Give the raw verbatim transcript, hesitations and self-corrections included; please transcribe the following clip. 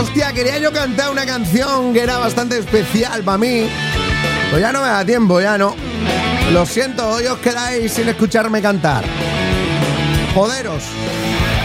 Hostia, quería yo cantar una canción que era bastante especial para mí. Pues ya no me da tiempo, ya no. Lo siento, hoy os quedáis sin escucharme cantar. Joderos.